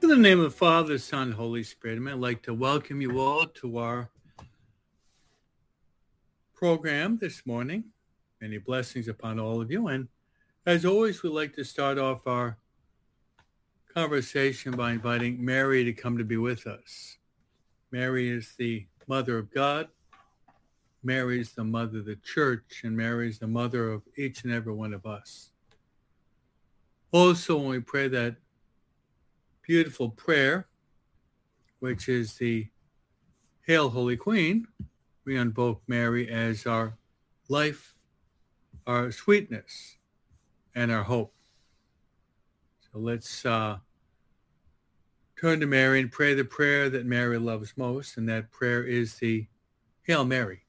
In the name of the Father, Son, Holy Spirit, I'd like to welcome you all to our program this morning. Many blessings upon all of you. And as always, we'd like to start off our conversation by inviting Mary to come to be with us. Mary is the Mother of God. Mary is the Mother of the Church, and Mary is the Mother of each and every one of us. Also, when we pray that beautiful prayer, which is the Hail, Holy Queen, we invoke Mary as our life, our sweetness, and our hope. So let's turn to Mary and pray the prayer that Mary loves most, and that prayer is the Hail Mary.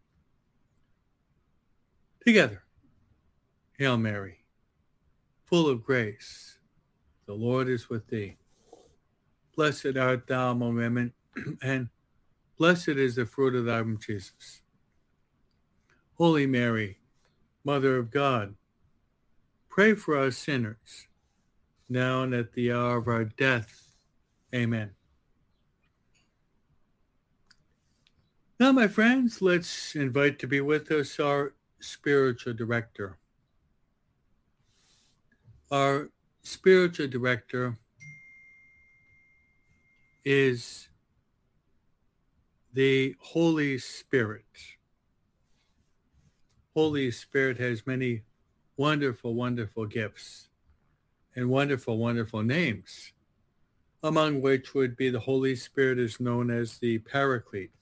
Together, Hail Mary, full of grace, the Lord is with thee. Blessed art thou among women, and blessed is the fruit of thy womb, Jesus. Holy Mary, Mother of God, pray for us sinners, now and at the hour of our death. Amen. Now, my friends, let's invite to be with us our spiritual director. Our spiritual director is the Holy Spirit. Holy Spirit has many wonderful, wonderful gifts and wonderful, wonderful names, among which would be the Holy Spirit is known as the Paraclete.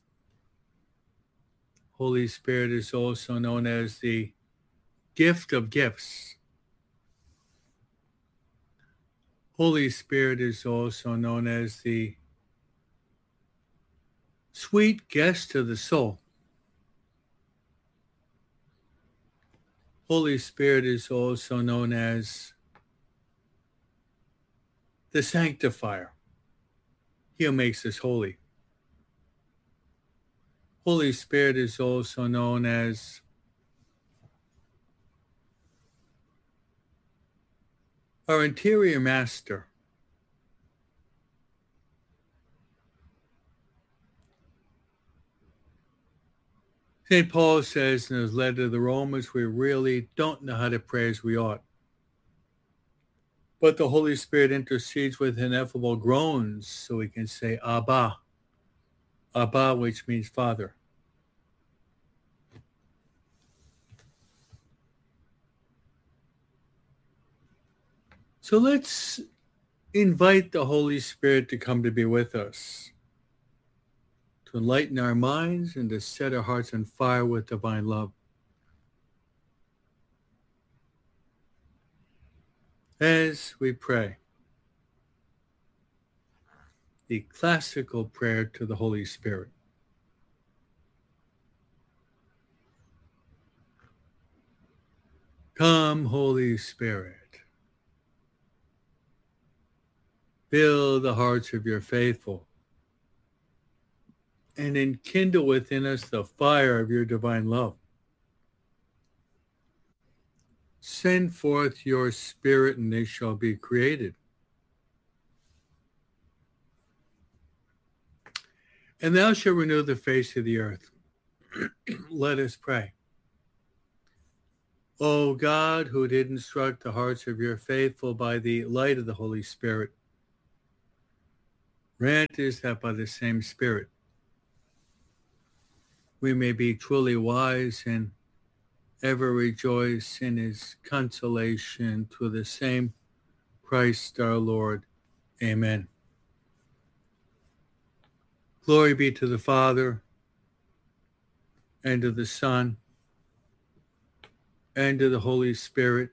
Holy Spirit is also known as the gift of gifts. Holy Spirit is also known as the sweet guest of the soul. Holy Spirit is also known as the sanctifier. He who makes us holy. Holy Spirit is also known as our interior master. St. Paul says in his letter to the Romans, we really don't know how to pray as we ought. But the Holy Spirit intercedes with ineffable groans so we can say, Abba. Abba, which means Father. So let's invite the Holy Spirit to come to be with us, to enlighten our minds and to set our hearts on fire with divine love. As we pray the classical prayer to the Holy Spirit. Come, Holy Spirit. Fill the hearts of your faithful and enkindle within us the fire of your divine love. Send forth your Spirit and they shall be created. And thou shalt renew the face of the earth. Let us pray. O God, who did instruct the hearts of your faithful by the light of the Holy Spirit, grant us that by the same Spirit we may be truly wise and ever rejoice in his consolation through the same Christ our Lord. Amen. Glory be to the Father, and to the Son, and to the Holy Spirit,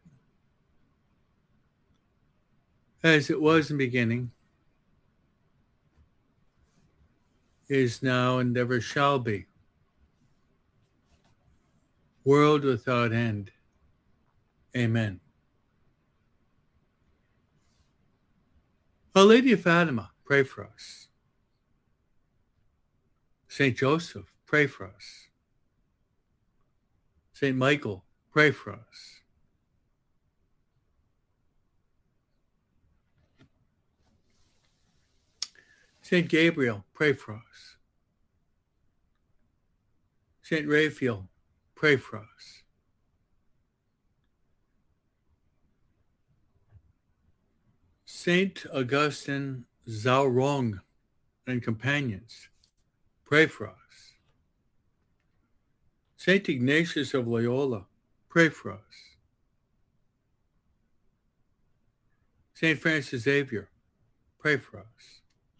as it was in the beginning, is now, and ever shall be, world without end. Amen. Our Lady of Fatima, pray for us. Saint Joseph, pray for us. Saint Michael, pray for us. Saint Gabriel, pray for us. Saint Raphael, pray for us. Saint Augustine Zaurong and companions, pray for us. Saint Ignatius of Loyola, pray for us. Saint Francis Xavier, pray for us.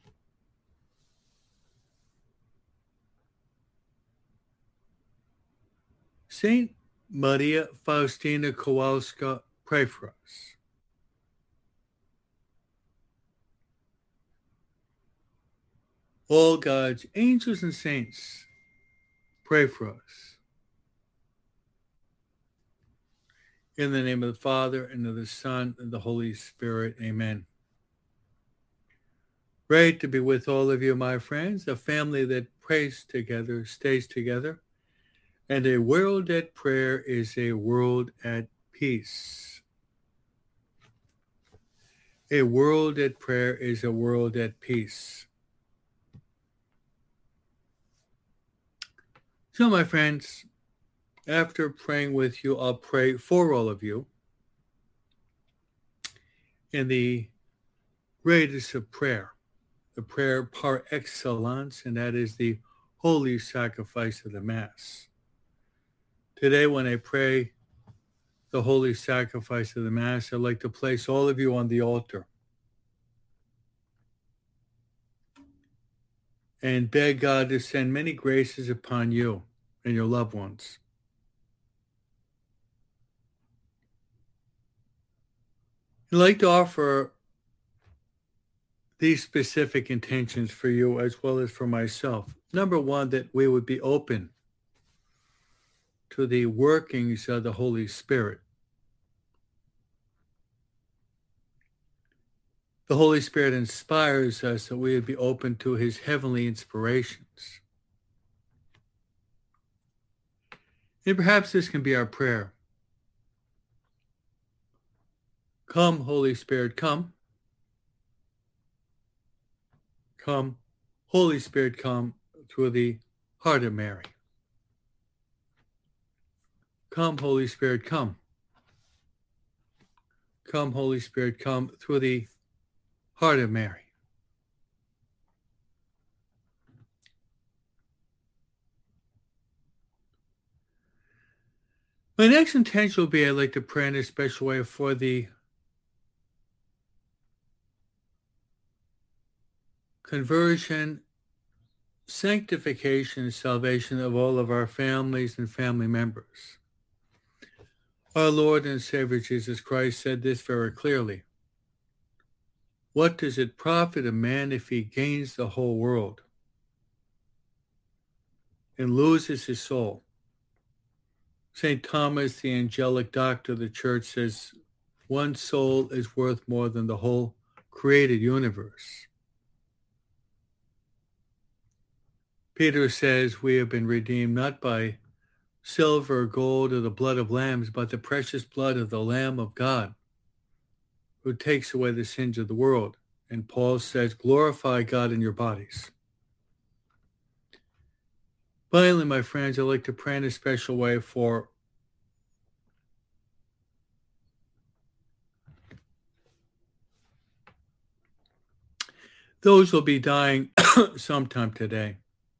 Saint Maria Faustina Kowalska, pray for us. All God's angels and saints, pray for us. In the name of the Father, and of the Son, and the Holy Spirit, amen. Great to be with all of you, my friends, a family that prays together, stays together, and a world at prayer is a world at peace. A world at prayer is a world at peace. So, my friends, after praying with you, I'll pray for all of you in the greatest of prayer, the prayer par excellence, and that is the holy sacrifice of the Mass. Today, when I pray the holy sacrifice of the Mass, I'd like to place all of you on the altar and beg God to send many graces upon you and your loved ones. I'd like to offer these specific intentions for you as well as for myself. Number one, that we would be open to the workings of the Holy Spirit. The Holy Spirit inspires us that we would be open to his heavenly inspirations. And perhaps this can be our prayer. Come, Holy Spirit, come. Come, Holy Spirit, come through the heart of Mary. Come, Holy Spirit, come. Come, Holy Spirit, come through the heart of Mary. My next intention will be I'd like to pray in a special way for the conversion, sanctification, and salvation of all of our families and family members. Our Lord and Savior Jesus Christ said this very clearly. What does it profit a man if he gains the whole world and loses his soul? St. Thomas, the angelic doctor of the church, says one soul is worth more than the whole created universe. Peter says we have been redeemed not by silver or gold or the blood of lambs, but the precious blood of the Lamb of God, who takes away the sins of the world. And Paul says, glorify God in your bodies. Finally, my friends, I'd like to pray in a special way for those who will be dying sometime today.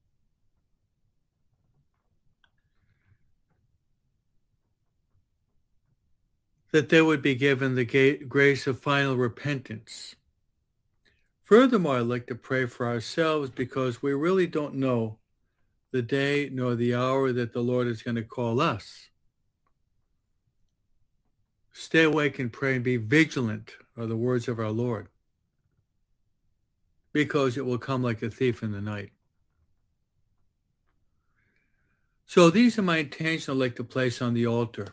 That they would be given the grace of final repentance. Furthermore, I'd like to pray for ourselves because we really don't know the day nor the hour that the Lord is going to call us. Stay awake and pray and be vigilant are the words of our Lord, because it will come like a thief in the night. So these are my intentions I'd like to place on the altar.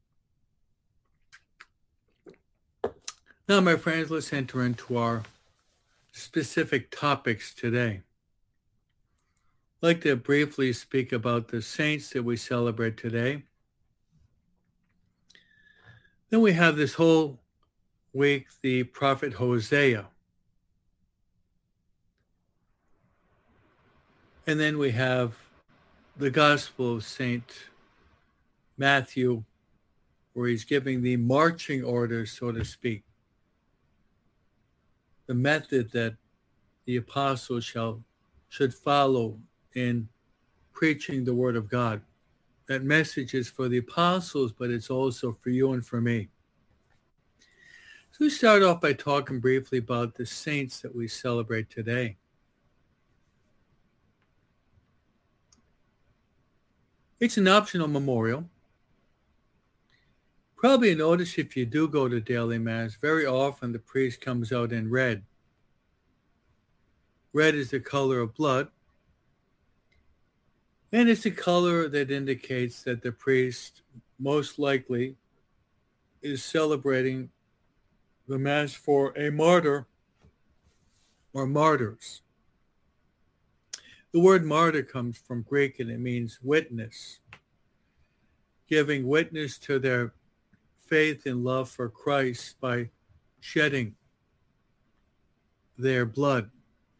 Now, my friends, let's enter into our specific topics today. I'd like to briefly speak about the saints that we celebrate today. Then we have this whole week the prophet Hosea. And then we have the Gospel of St. Matthew, where he's giving the marching orders, so to speak, the method that the apostles should follow in preaching the word of God. That message is for the apostles, but it's also for you and for me. So we start off by talking briefly about the saints that we celebrate today. It's an optional memorial. Probably notice if you do go to daily mass, very often the priest comes out in red. Red is the color of blood. And it's a color that indicates that the priest most likely is celebrating the mass for a martyr or martyrs. The word martyr comes from Greek and it means witness, giving witness to their faith and love for Christ by shedding their blood.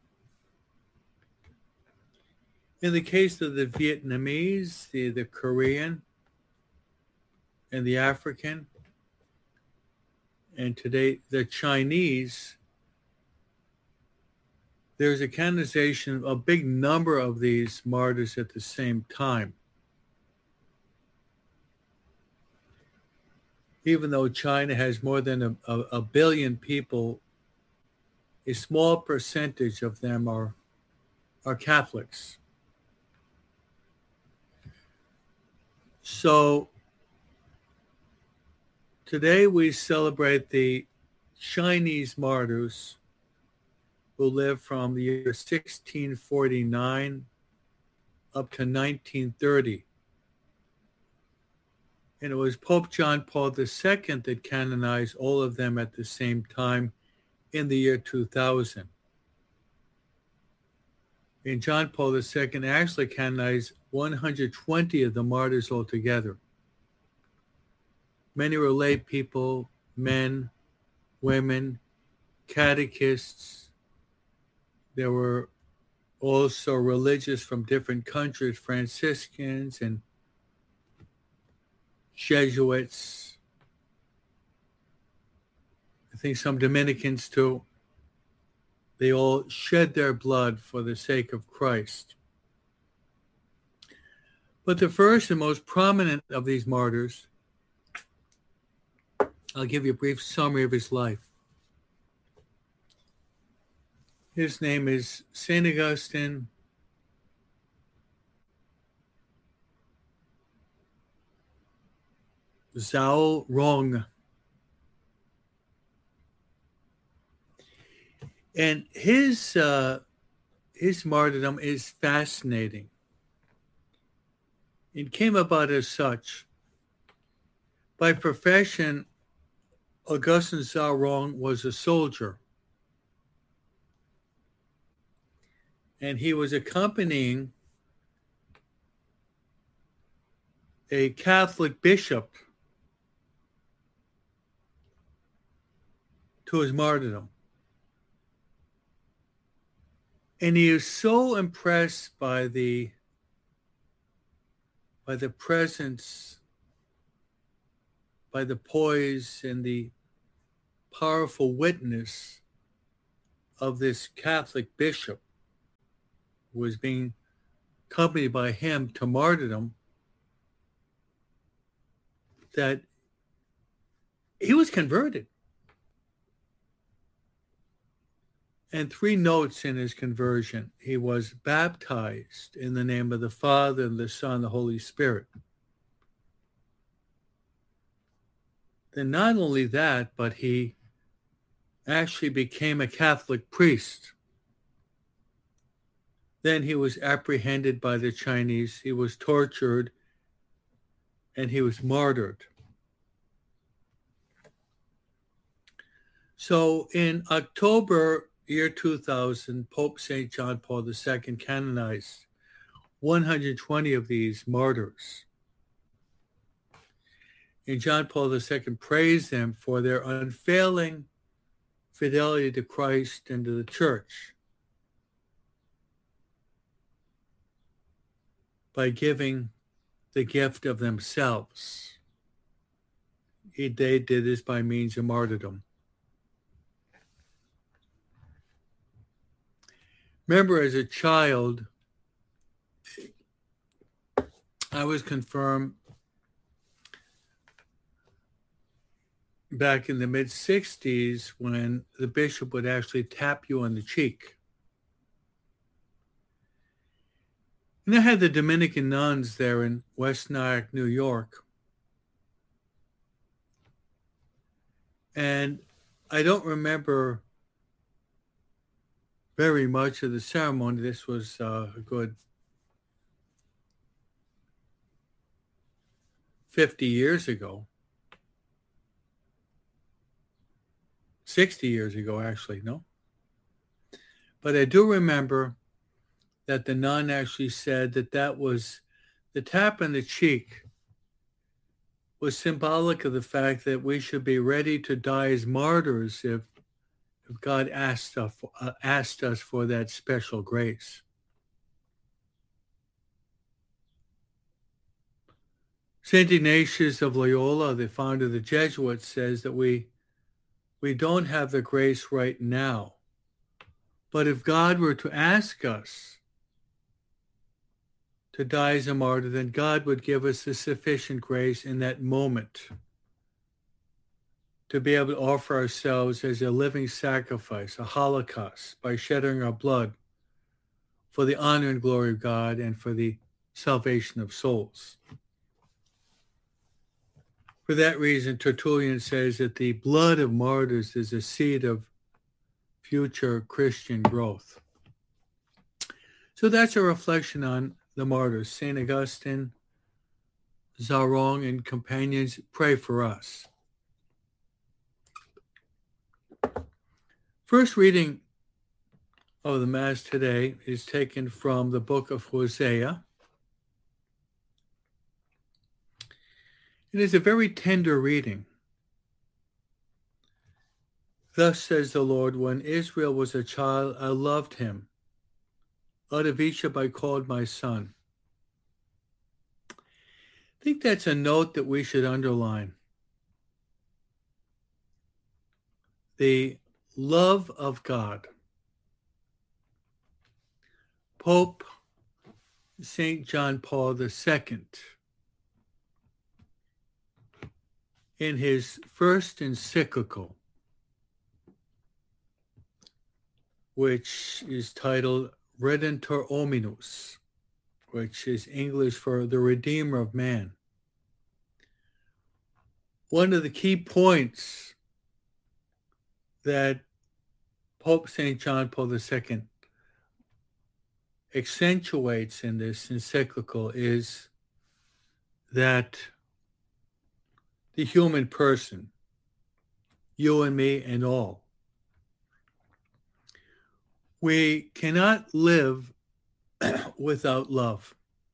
In the case of the Vietnamese, the Korean, and the African, and today the Chinese, there's a canonization of a big number of these martyrs at the same time. Even though China has more than a billion people, a small percentage of them are Catholics. So today we celebrate the Chinese martyrs who lived from the year 1649 up to 1930. And it was Pope John Paul II that canonized all of them at the same time in the year 2000. And John Paul II actually canonized 120 of the martyrs altogether. Many were lay people, men, women, catechists. There were also religious from different countries, Franciscans and Jesuits. I think some Dominicans too. They all shed their blood for the sake of Christ. But the first and most prominent of these martyrs, I'll give you a brief summary of his life. His name is St. Augustine Zhao Rong. And his martyrdom is fascinating. It came about as such. By profession, Augustine Zhao Rong was a soldier. And he was accompanying a Catholic bishop to his martyrdom. And he is so impressed by the presence, by the poise and the powerful witness of this Catholic bishop who was being accompanied by him to martyrdom, that he was converted. And 3 notes in his conversion: he was baptized in the name of the Father, and the Son, and the Holy Spirit. Then not only that, but he actually became a Catholic priest. Then he was apprehended by the Chinese, he was tortured, and he was martyred. So in October year 2000, Pope St. John Paul II canonized 120 of these martyrs. And John Paul II praised them for their unfailing fidelity to Christ and to the church. by giving the gift of themselves. They did this by means of martyrdom. Remember, as a child, I was confirmed back in the mid-60s when the bishop would actually tap you on the cheek. And I had the Dominican nuns there in West Nyack, New York. And I don't remember very much of the ceremony. This was a good 50 years ago. 60 years ago, actually, no? But I do remember that the nun actually said that was the tap on the cheek was symbolic of the fact that we should be ready to die as martyrs if God asked us for that special grace. St. Ignatius of Loyola, the founder of the Jesuits, says that we don't have the grace right now. But if God were to ask us to die as a martyr, then God would give us the sufficient grace in that moment to be able to offer ourselves as a living sacrifice, a holocaust, by shedding our blood for the honor and glory of God and for the salvation of souls. For that reason, Tertullian says that the blood of martyrs is a seed of future Christian growth. So that's a reflection on the martyrs. St. Augustine, Zarong, and companions, pray for us. First reading of the Mass today is taken from the book of Hosea. It is a very tender reading. Thus says the Lord, when Israel was a child, I loved him. Out of Egypt I called my son. I think that's a note that we should underline. The love of God. Pope St. John Paul II, in his first encyclical, which is titled Redemptor Hominus, which is English for the Redeemer of Man. One of the key points that Pope St. John Paul II accentuates in this encyclical is that the human person, you and me and all, we cannot live without love.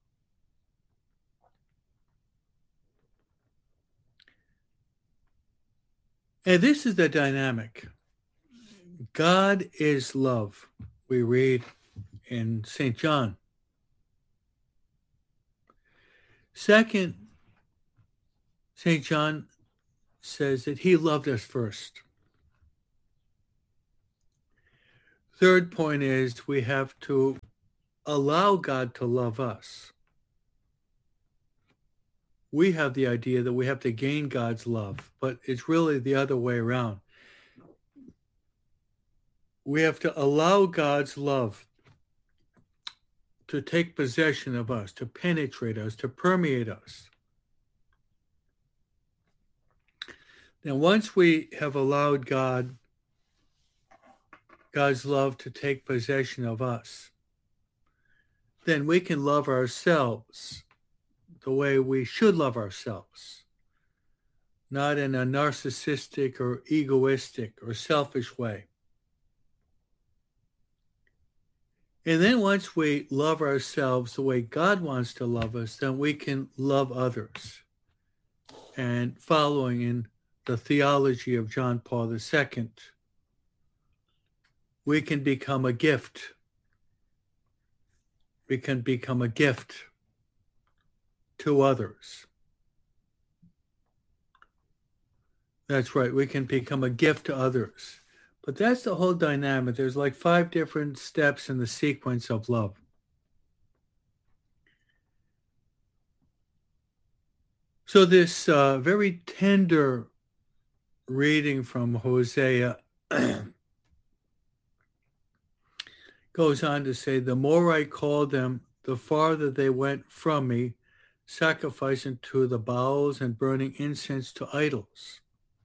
And this is the dynamic. God is love, we read in St. John. Second, St. John says that he loved us first. Third point is we have to allow God to love us. We have the idea that we have to gain God's love, but it's really the other way around. We have to allow God's love to take possession of us, to penetrate us, to permeate us. Now, once we have allowed God's love to take possession of us, then we can love ourselves the way we should love ourselves, not in a narcissistic or egoistic or selfish way. And then once we love ourselves the way God wants to love us, then we can love others. And following in the theology of John Paul II, we can become a gift. We can become a gift to others. That's right. We can become a gift to others. But that's the whole dynamic. There's like 5 different steps in the sequence of love. So this very tender reading from Hosea goes on to say, the more I called them, the farther they went from me, sacrificing to the Baals and burning incense to idols.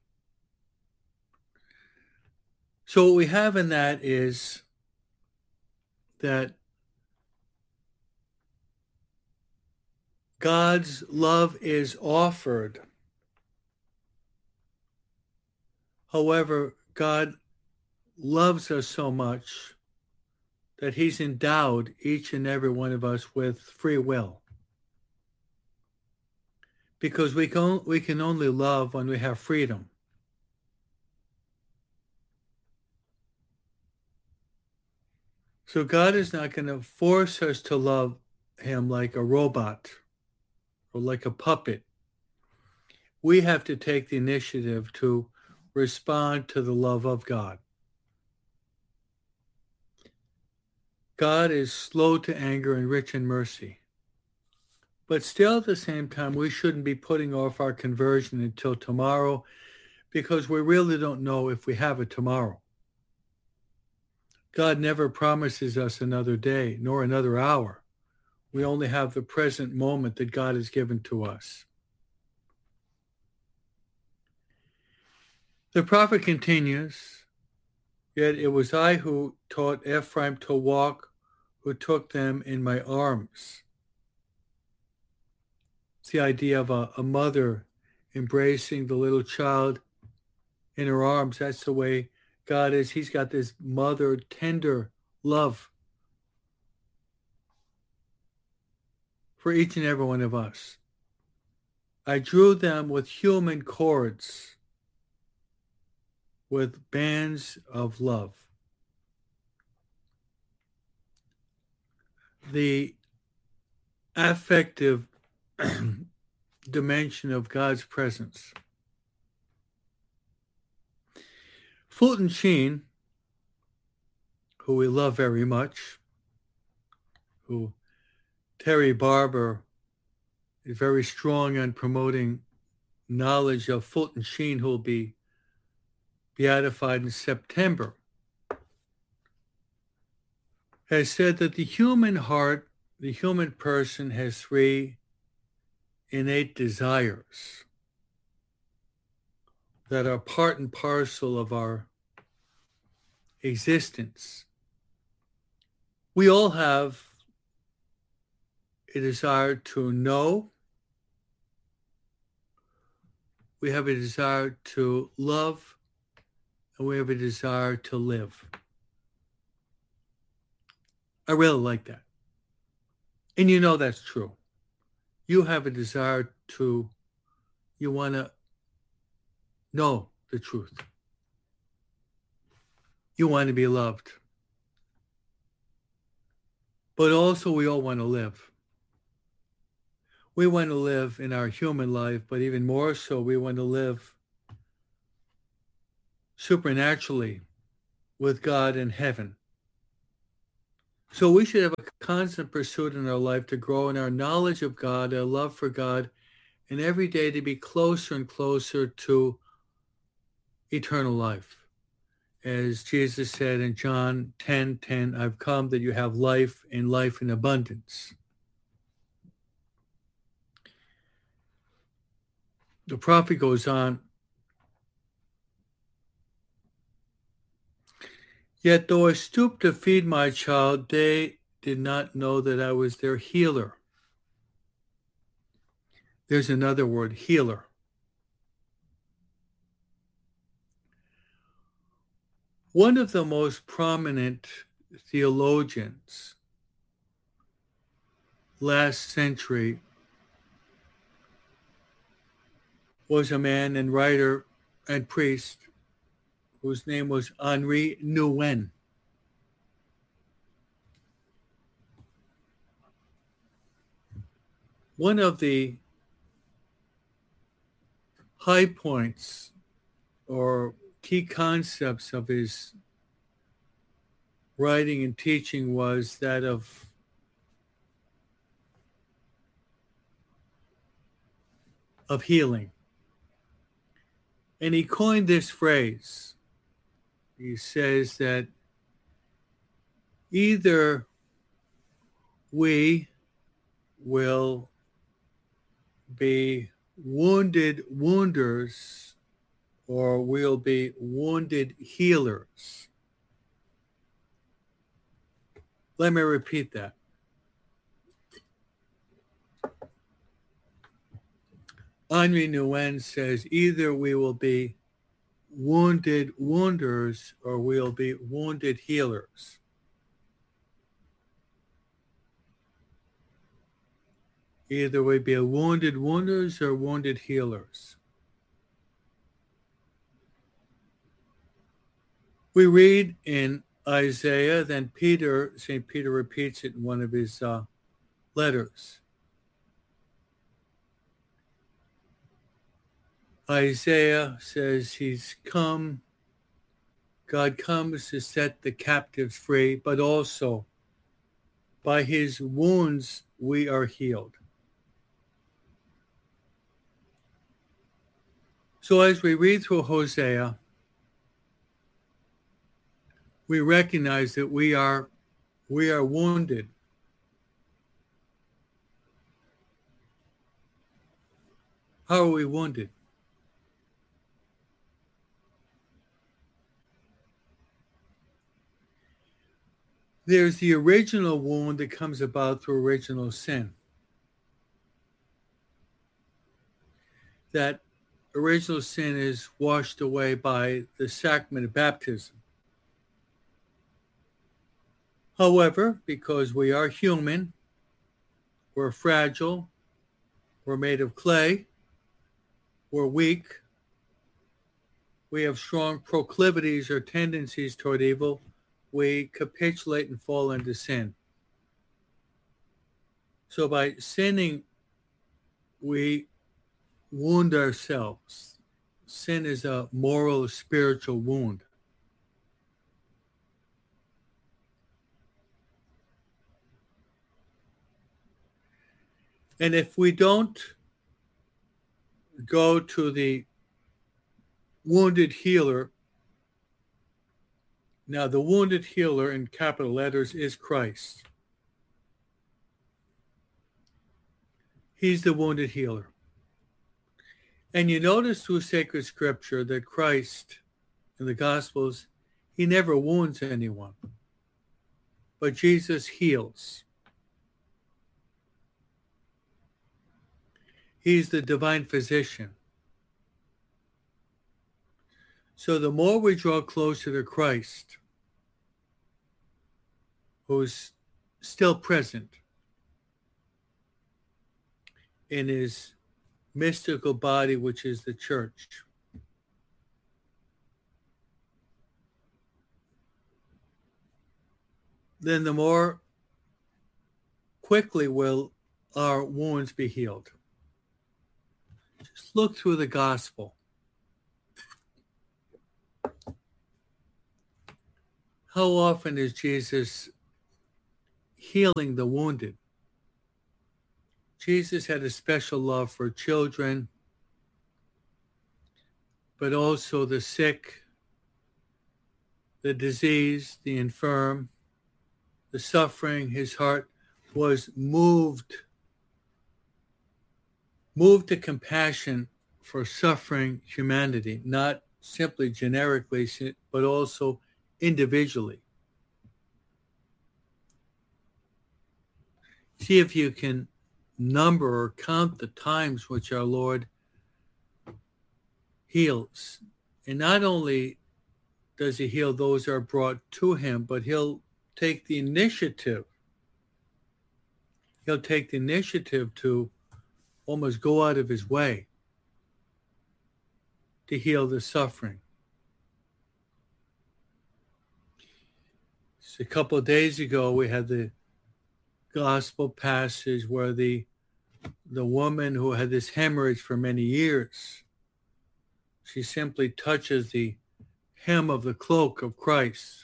So what we have in that is that God's love is offered. However, God loves us so much that he's endowed each and every one of us with free will. Because we can only love when we have freedom. So God is not going to force us to love him like a robot or like a puppet. We have to take the initiative to respond to the love of God. God is slow to anger and rich in mercy. But still at the same time, we shouldn't be putting off our conversion until tomorrow because we really don't know if we have a tomorrow. God never promises us another day nor another hour. We only have the present moment that God has given to us. The prophet continues, yet it was I who taught Ephraim to walk, who took them in my arms. It's the idea of a mother embracing the little child in her arms. That's the way God is. He's got this mother tender love for each and every one of us. I drew them with human cords, with bands of love. The affective dimension of God's presence. Fulton Sheen, who we love very much, who Terry Barber is very strong on promoting knowledge of Fulton Sheen, who will be beatified in September, has said that the human heart, the human person has 3 innate desires that are part and parcel of our existence. We all have a desire to know. We have a desire to love, and we have a desire to live. I really like that. And you know that's true. You have a desire you want to know the truth. You want to be loved. But also we all want to live. We want to live in our human life, but even more so, we want to live supernaturally with God in heaven. So we should have a constant pursuit in our life to grow in our knowledge of God, our love for God, and every day to be closer and closer to eternal life. As Jesus said in John 10:10, I've come that you have life and life in abundance. The prophet goes on, yet though I stooped to feed my child, they did not know that I was their healer. There's another word, healer. One of the most prominent theologians last century was a man and writer and priest whose name was Henri Nouwen. one of the high points or key concepts of his writing and teaching was that of healing. And he coined this phrase. He says that either we will be wounded wounders or we'll be wounded healers. Let me repeat that. Henri Nouwen says either we will be wounded wounders or we'll be wounded healers. Either we be wounded wounders or wounded healers. We read in Isaiah, then St. Peter repeats it in one of his letters. Isaiah says he's come, God comes to set the captives free, but also by his wounds we are healed. So as we read through Hosea, we recognize that we are wounded. How are we wounded? There's the original wound that comes about through original sin. That original sin is washed away by the sacrament of baptism. However, because we are human, we're fragile, we're made of clay, we're weak, we have strong proclivities or tendencies toward evil, we capitulate and fall into sin. So by sinning, we wound ourselves. Sin is a moral, spiritual wound. And if we don't go to the wounded healer, now the wounded healer in capital letters is Christ. He's the wounded healer. And you notice through sacred scripture that Christ in the Gospels, he never wounds anyone, but Jesus heals. He's the divine physician. So the more we draw closer to Christ, who's still present in his mystical body, which is the church, then the more quickly will our wounds be healed. Just look through the gospel. How often is Jesus healing the wounded? Jesus had a special love for children, but also the sick, the diseased, the infirm, the suffering. His heart was moved to compassion for suffering humanity, not simply generically, but also individually. See if you can number or count the times which our Lord heals. And not only does he heal those that are brought to him, but he'll take the initiative. He'll take the initiative to almost go out of his way to heal the suffering. Just a couple of days ago, we had the gospel passage where the the woman who had this hemorrhage for many years, she simply touches the hem of the cloak of Christ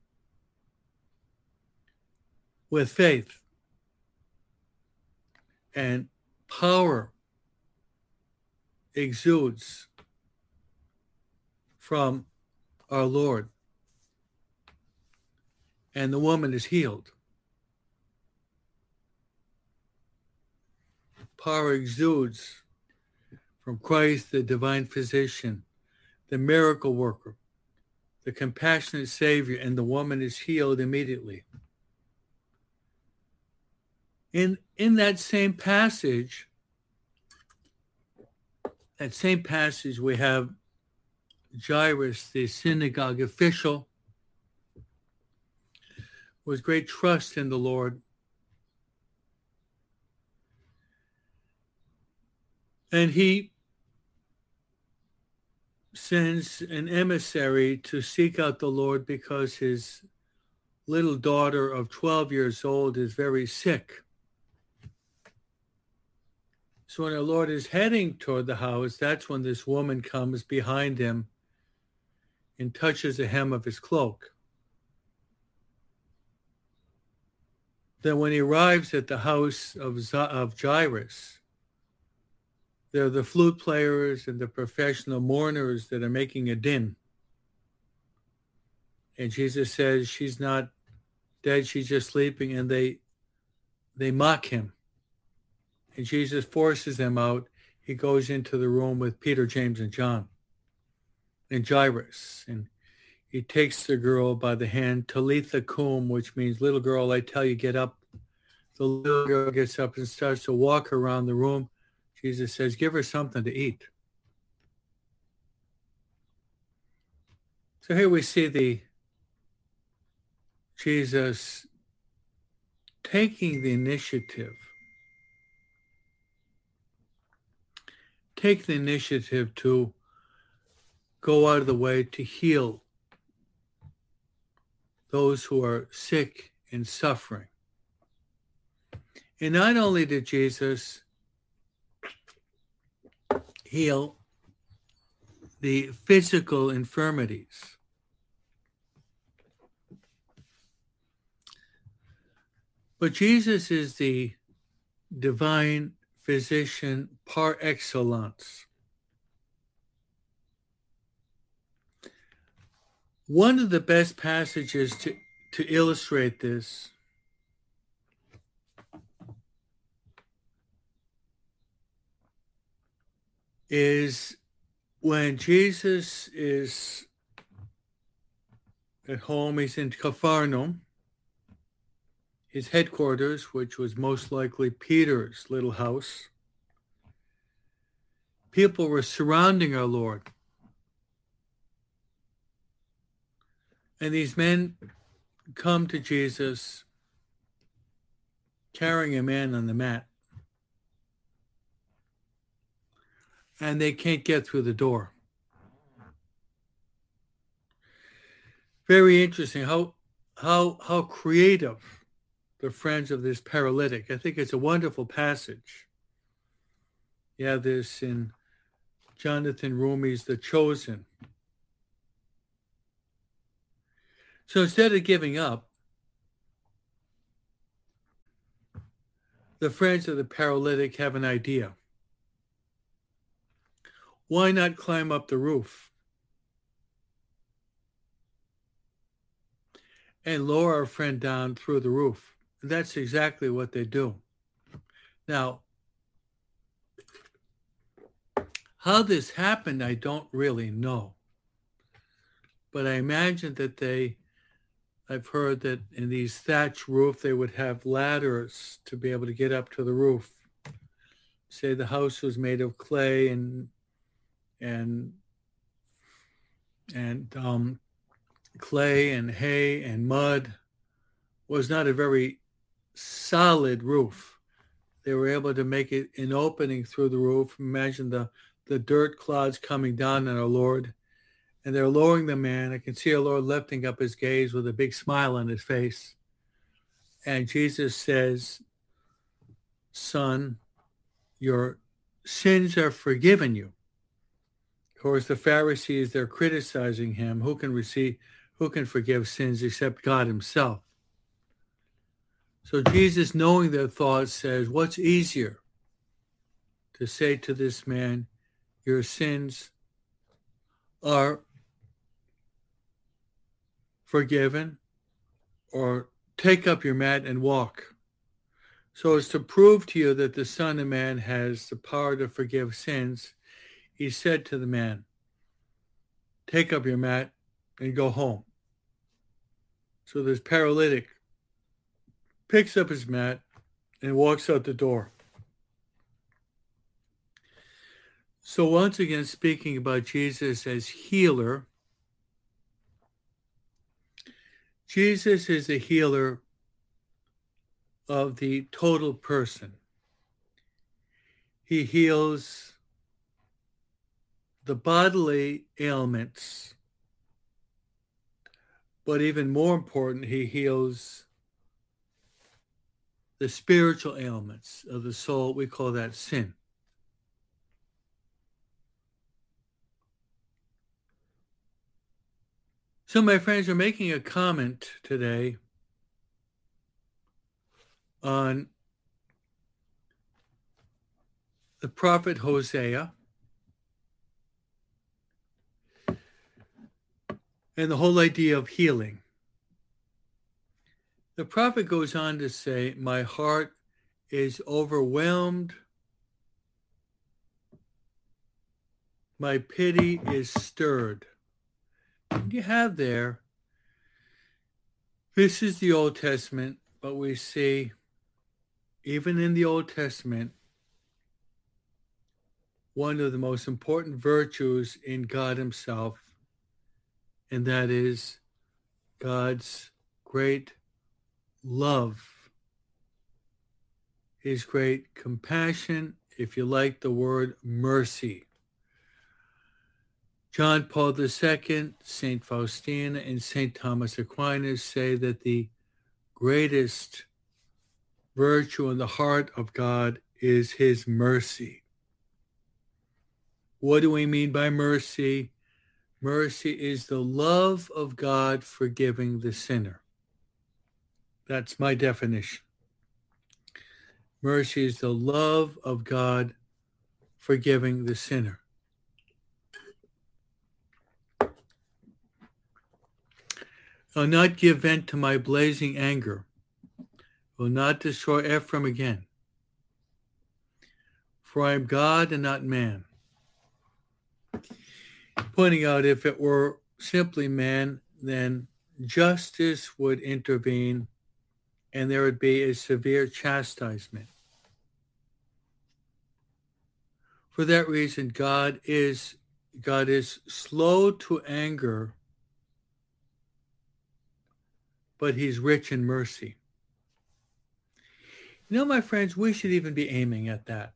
with faith, and power exudes from our Lord, and the woman is healed. Power exudes from Christ, the divine physician, the miracle worker, the compassionate Savior, and the woman is healed immediately. In that same passage, we have Jairus, the synagogue official, with great trust in the Lord. And he sends an emissary to seek out the Lord because his little daughter of 12 years old is very sick. So when our Lord is heading toward the house, that's when this woman comes behind him and touches the hem of his cloak. Then when he arrives at the house of Jairus, there are the flute players and the professional mourners that are making a din. And Jesus says she's not dead, she's just sleeping, and they mock him. And Jesus forces them out. He goes into the room with Peter, James, and John, and Jairus. And he takes the girl by the hand, Talitha cum, which means, little girl, I tell you, get up. The little girl gets up and starts to walk around the room. Jesus says, give her something to eat. So here we see Jesus taking the initiative. Take the initiative to go out of the way to heal those who are sick and suffering. And not only did Jesus heal the physical infirmities, but Jesus is the divine physician par excellence. One of the best passages to illustrate this is when Jesus is at home. He's in Capharnaum, his headquarters, which was most likely Peter's little house. People were surrounding our Lord. And these men come to Jesus carrying a man on the mat. And they can't get through the door. Very interesting how creative the friends of this paralytic. I think it's a wonderful passage. You have this in Jonathan Rumi's The Chosen. So instead of giving up, the friends of the paralytic have an idea. Why not climb up the roof and lower our friend down through the roof? And that's exactly what they do. Now, how this happened, I don't really know. But I imagine that I've heard that in these thatch roof, they would have ladders to be able to get up to the roof. Say the house was made of clay and clay and hay and mud. Was not a very solid roof. They were able to make it an opening through the roof. Imagine the dirt clods coming down on our Lord. And they're lowering the man. I can see our Lord lifting up his gaze with a big smile on his face. And Jesus says, son, your sins are forgiven you. Of course, the Pharisees, they're criticizing him. Who can forgive sins except God himself? So Jesus, knowing their thoughts, says, what's easier to say to this man, your sins are forgiven, or take up your mat and walk? So as to prove to you that the Son of Man has the power to forgive sins, he said to the man, take up your mat and go home. So this paralytic picks up his mat and walks out the door. So once again, speaking about Jesus as healer, Jesus is a healer of the total person. He heals the bodily ailments, but even more important, he heals the spiritual ailments of the soul. We call that sin. So my friends, are making a comment today on the prophet Hosea and the whole idea of healing. The prophet goes on to say, my heart is overwhelmed. My pity is stirred. You have there, this is the Old Testament, but we see, even in the Old Testament, one of the most important virtues in God himself, and that is God's great love, his great compassion, if you like the word mercy. John Paul II, St. Faustina, and St. Thomas Aquinas say that the greatest virtue in the heart of God is his mercy. What do we mean by mercy? Mercy is the love of God forgiving the sinner. That's my definition. Mercy is the love of God forgiving the sinner. I'll not give vent to my blazing anger. Will not destroy Ephraim again. For I am God and not man. Pointing out, if it were simply man, then justice would intervene and there would be a severe chastisement. For that reason, God is slow to anger, but he's rich in mercy. You know, my friends, we should even be aiming at that.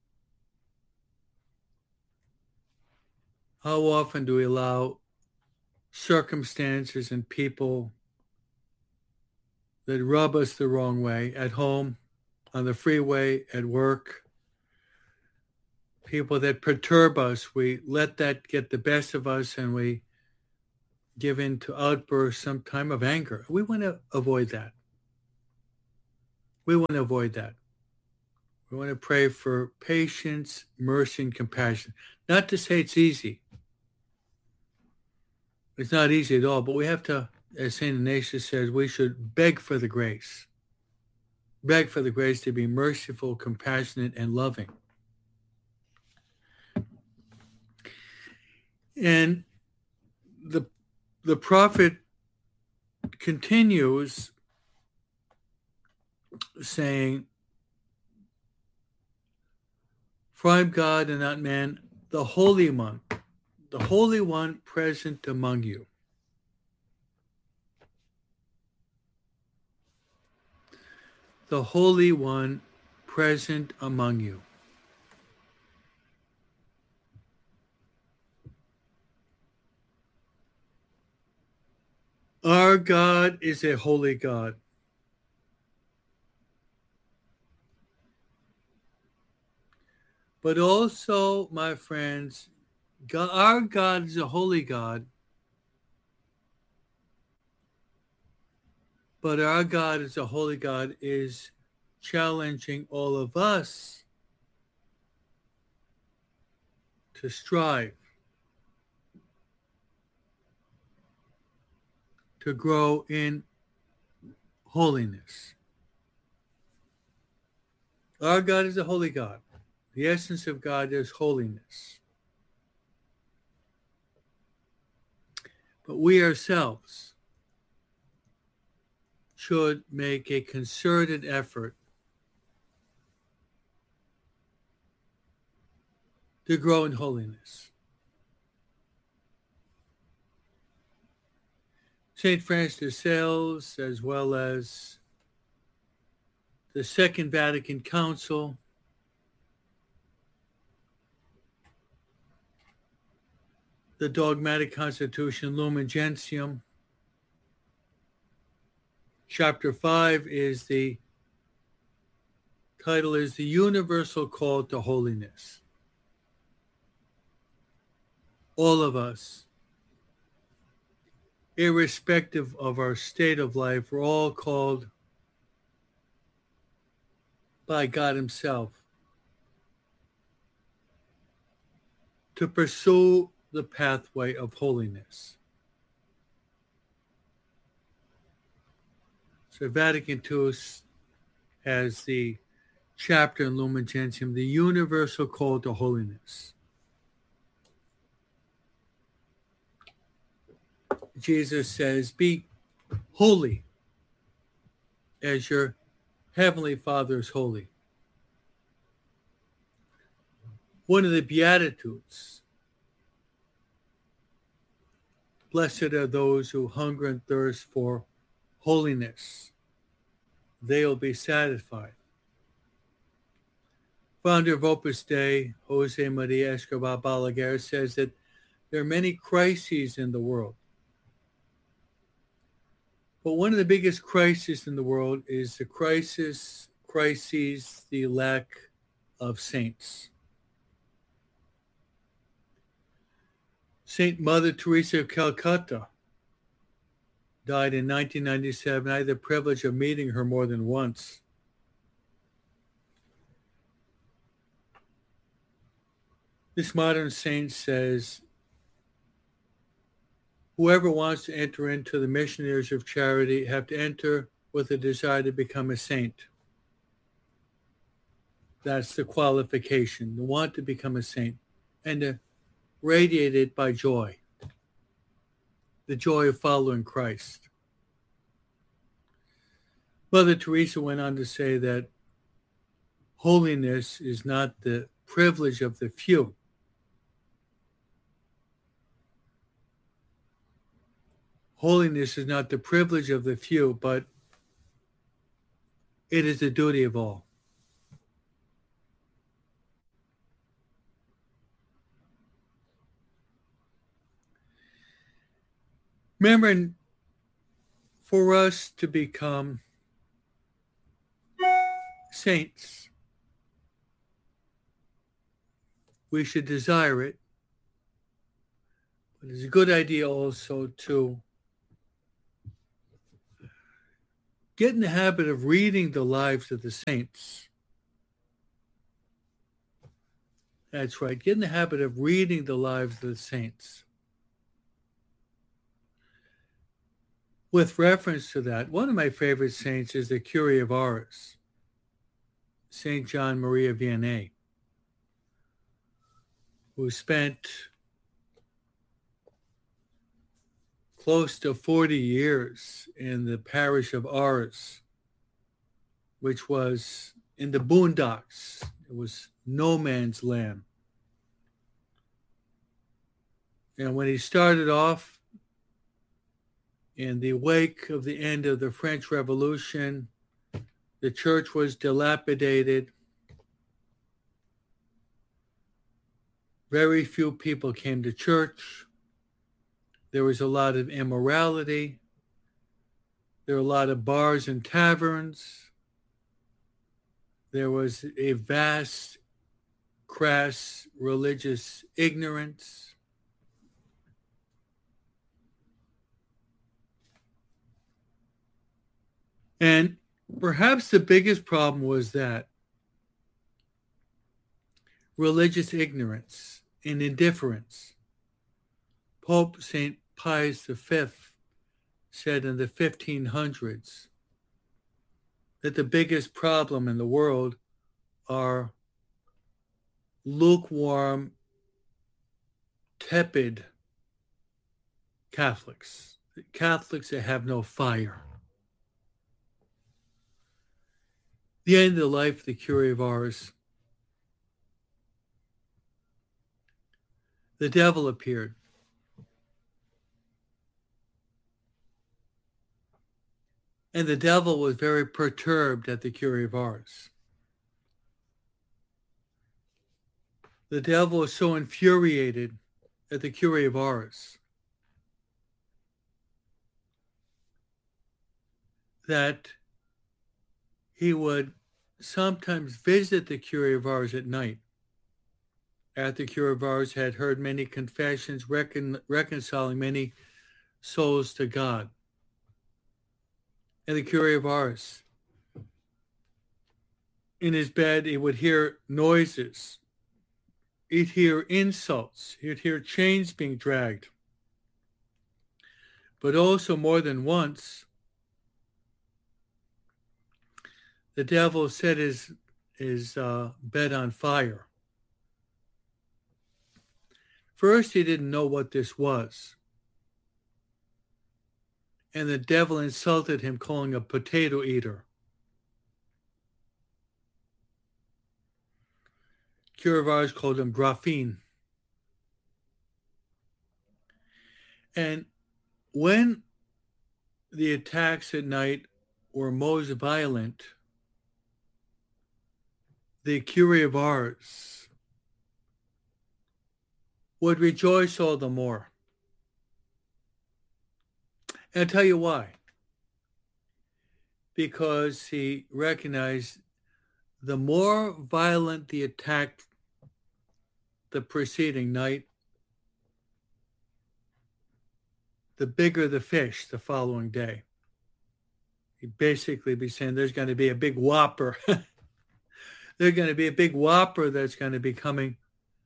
How often do we allow circumstances and people that rub us the wrong way at home, on the freeway, at work, people that perturb us, we let that get the best of us and we give in to outbursts, some time of anger. We want to avoid that. We want to avoid that. We want to pray for patience, mercy, and compassion. Not to say it's easy. It's not easy at all, but we have to, as St. Ignatius says, we should beg for the grace. Beg for the grace to be merciful, compassionate, and loving. And the prophet continues saying, for I am God and not man, the Holy One present among you. The Holy One present among you. Our God is a holy God. But also, my friends, God, our God is a holy God. But our God is a holy God is challenging all of us to strive, to grow in holiness. Our God is a holy God. The essence of God is holiness. But we ourselves should make a concerted effort to grow in holiness. St. Francis de Sales, as well as the Second Vatican Council, the Dogmatic Constitution Lumen Gentium, Chapter 5 is the title is The Universal Call to Holiness. All of us, irrespective of our state of life, we're all called by God himself to pursue the pathway of holiness. So Vatican II has the chapter in Lumen Gentium, The Universal Call to Holiness. Jesus says, be holy as your heavenly Father is holy. One of the Beatitudes, blessed are those who hunger and thirst for holiness. They will be satisfied. Founder of Opus Dei, Jose Maria Escobar Balaguer, says that there are many crises in the world. But one of the biggest crises in the world is the lack of saints. Saint Mother Teresa of Calcutta died in 1997. I had the privilege of meeting her more than once. This modern saint says, whoever wants to enter into the missionaries of charity have to enter with a desire to become a saint. That's the qualification, the want to become a saint, and to radiate it by joy, the joy of following Christ. Mother Teresa went on to say that holiness is not the privilege of the few. Holiness is not the privilege of the few, but it is the duty of all. Remember, for us to become saints, we should desire it. But it's a good idea also to get in the habit of reading the lives of the saints. That's right. Get in the habit of reading the lives of the saints. With reference to that, one of my favorite saints is the Curé of Ars, Saint John Maria Vianney, who spent close to 40 years in the parish of Ars, which was in the boondocks. It was no man's land. And when he started off in the wake of the end of the French Revolution, the church was dilapidated. Very few people came to church. There was a lot of immorality. There were a lot of bars and taverns. There was a vast crass religious ignorance. And perhaps the biggest problem was that religious ignorance and indifference. Pope St. Pius V said in the 1500s that the biggest problem in the world are lukewarm, tepid Catholics that have no fire. The end of the life of the Curé of Ars, the devil appeared. And the devil was very perturbed at the Curé of Ars. The devil was so infuriated at the Curé of Ars that he would sometimes visit the Curé of Ars at night, after the Curé of Ars had heard many confessions, reconciling many souls to God. And the Curé of Ars, in his bed, he would hear noises. He'd hear insults. He'd hear chains being dragged. But also more than once, the devil set his bed on fire. First, he didn't know what this was. And the devil insulted him, calling him a potato eater. Curé of Ars called him Graffin. And when the attacks at night were most violent, the Curé of Ars would rejoice all the more. And I'll tell you why. Because he recognized the more violent the attack the preceding night, the bigger the fish the following day. He'd basically be saying there's going to be a big whopper. There's going to be a big whopper that's going to be coming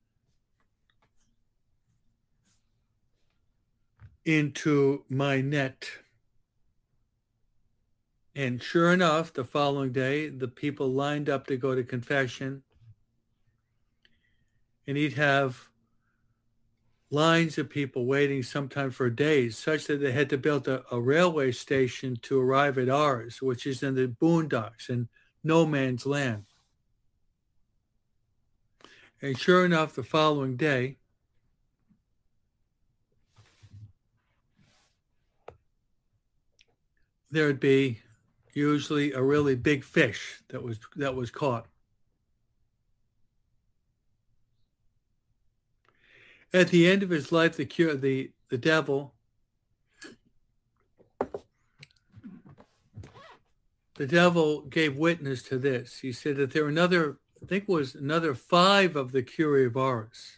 into my net. And sure enough, the following day, the people lined up to go to confession. And he'd have lines of people waiting sometimes for days, such that they had to build a railway station to arrive at Ars, which is in the boondocks in no man's land. And sure enough, the following day, there'd be usually a really big fish that was caught. At the end of his life, the devil gave witness to this. He said that there were another 5 of the Curé of Ars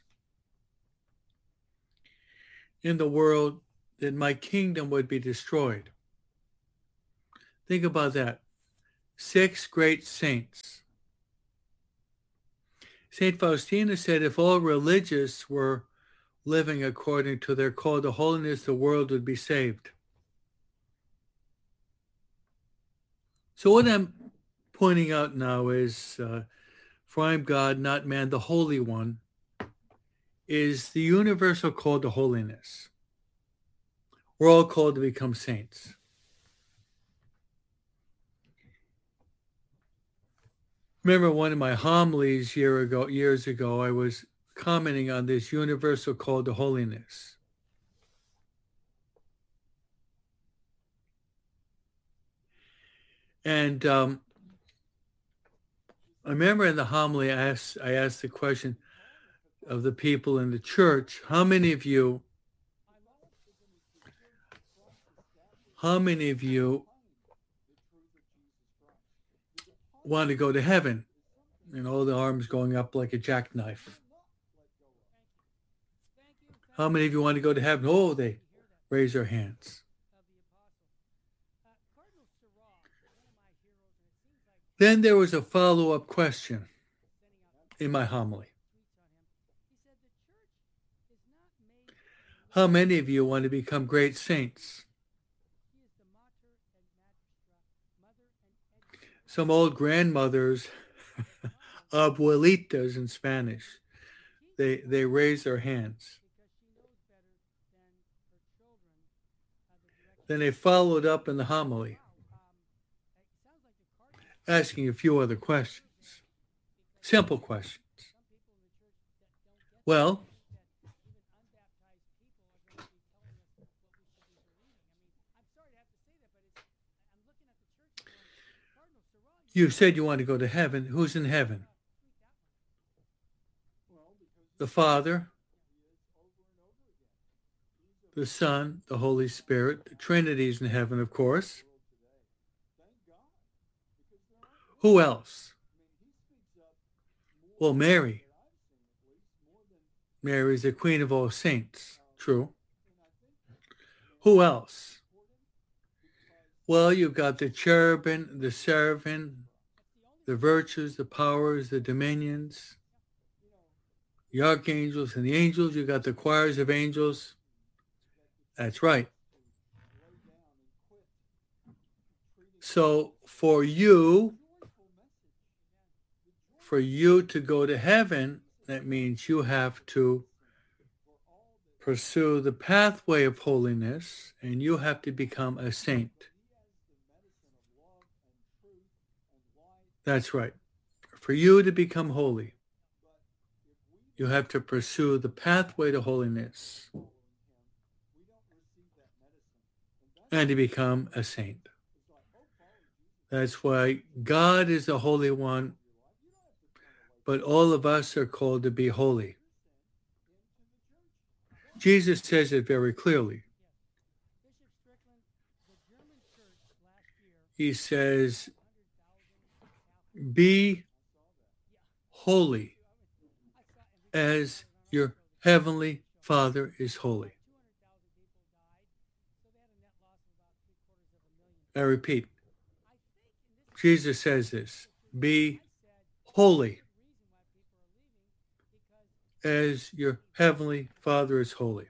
in the world, that my kingdom would be destroyed. Think about that. 6 great saints. St. Faustina said if all religious were living according to their call to holiness, the world would be saved. So what I'm pointing out now is, for I am God, not man, the Holy One, is the universal call to holiness. We're all called to become saints. Remember one of my homilies years ago, I was commenting on this universal call to holiness. And I remember in the homily, I asked the question of the people in the church, how many of you want to go to heaven? and all the arms going up like a jackknife. How many of you want to go to heaven? Oh, they raise their hands. Then there was a follow-up question in my homily. How many of you want to become great saints? Some old grandmothers, abuelitas in Spanish, they raise their hands. Then they followed up in the homily, asking a few other questions, simple questions. Well, you said you want to go to heaven. Who's in heaven? The Father, the Son, the Holy Spirit. The Trinity's in heaven, of course. Who else? Well, Mary. Mary is the Queen of all saints. True. Who else? Well, you've got the cherubim, the seraphim, the virtues, the powers, the dominions, the archangels and the angels. You've got the choirs of angels. That's right. So for you to go to heaven, that means you have to pursue the pathway of holiness, and you have to become a saint. That's right. For you to become holy, you have to pursue the pathway to holiness and to become a saint. That's why God is the Holy One, but all of us are called to be holy. Jesus says it very clearly. He says, be holy as your heavenly Father is holy. I repeat, Jesus says this, be holy as your heavenly Father is holy.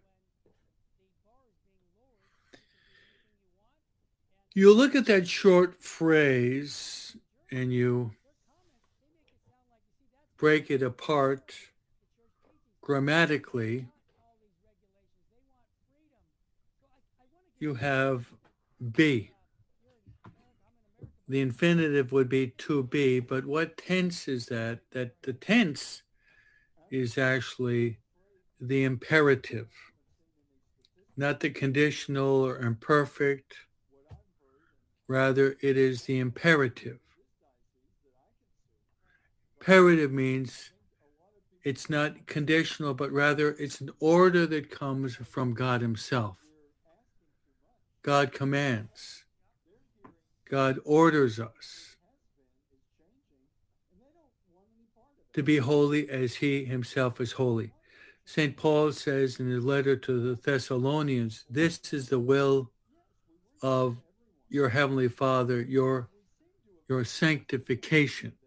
You look at that short phrase and you break it apart grammatically. You have be. The infinitive would be to be, but what tense is that? That the tense is actually the imperative, not the conditional or imperfect. Rather, it is the imperative. Imperative means it's not conditional, but rather it's an order that comes from God himself. God commands. God orders us to be holy as he himself is holy. St. Paul says in his letter to the Thessalonians, this is the will of your heavenly Father, your sanctification.